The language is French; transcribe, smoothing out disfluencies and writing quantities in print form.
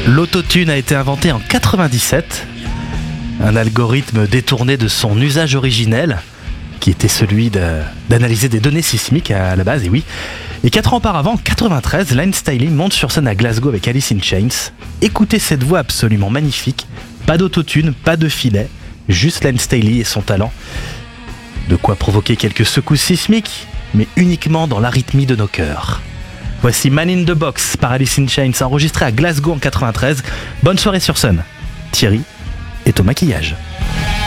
L'autotune a été inventé en 97, un algorithme détourné de son usage originel, qui était celui d'analyser des données sismiques à la base, et oui. Et 4 ans auparavant, en 93, Line Staley monte sur scène à Glasgow avec Alice in Chains. Écoutez cette voix absolument magnifique, pas d'autotune, pas de filet, juste Line Staley et son talent. De quoi provoquer quelques secousses sismiques, mais uniquement dans l'arythmie de nos cœurs. Voici Man in the Box par Alice in Chains, enregistré à Glasgow en 93. Bonne soirée sur Sun. Thierry est au maquillage.